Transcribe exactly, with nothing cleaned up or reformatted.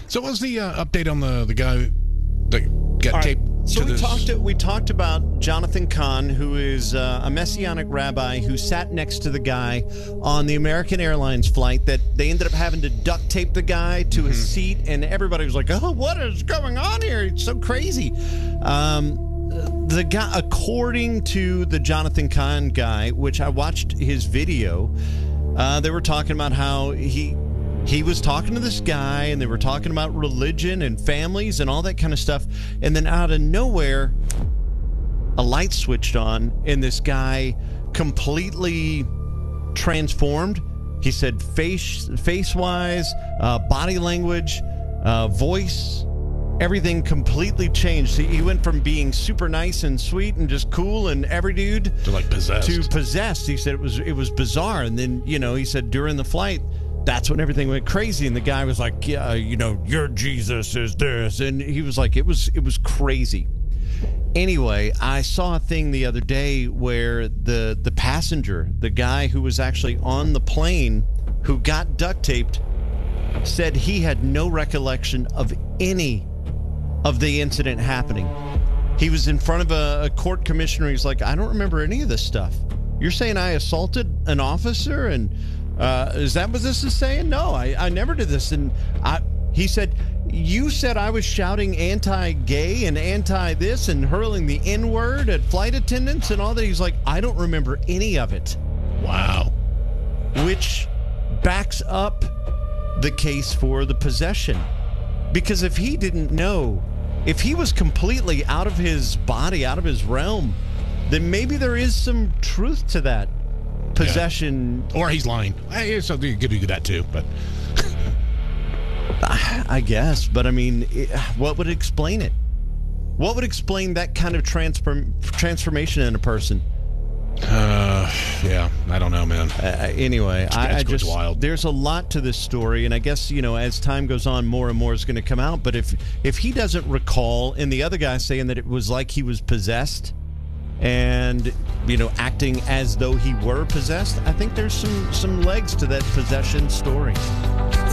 So what was the uh, update on the, the guy that got All right. taped So to we this? talked, we talked about Jonathan Cahn, who is uh, a Messianic rabbi who sat next to the guy on the American Airlines flight that they ended up having to duct tape the guy to Mm-hmm. his seat, and everybody was like, oh, what is going on here? It's so crazy. Um, the guy, according to the Jonathan Cahn guy, which I watched his video, uh, they were talking about how he... He was talking to this guy, and they were talking about religion and families and all that kind of stuff. And then out of nowhere, a light switched on, and this guy completely transformed. He said face, face-wise, uh, body language, uh, voice, everything completely changed. He, he went from being super nice and sweet and just cool and every dude To like possessed. to possessed. He said it was it was bizarre. And then, you know, he said during the flight, that's when everything went crazy, and the guy was like, yeah, you know, your Jesus is this, and he was like, it was it was crazy. Anyway, I saw a thing the other day where the the passenger, the guy who was actually on the plane who got duct taped, said he had no recollection of any of the incident happening. He was in front of a, a court commissioner. He's like, I don't remember any of this stuff. You're saying I assaulted an officer, and Uh, is that what this is saying? No, I, I never did this. And I, he said, you said I was shouting anti-gay and anti-this and hurling the N-word at flight attendants and all that. He's like, I don't remember any of it. Wow. Which backs up the case for the possession. Because if he didn't know, if he was completely out of his body, out of his realm, then maybe there is some truth to that. Possession, yeah. Or he's lying. Hey, so you could do that too, but I guess. But I mean, it, what would explain it? What would explain that kind of transform transformation in a person? uh, yeah, I don't know, man. Uh, anyway, I, I just wild. There's a lot to this story, and I guess, you know, as time goes on, more and more is going to come out. But if if he doesn't recall, and the other guy saying that it was like he was possessed, and, you know, acting as though he were possessed, I think there's some some legs to that possession story.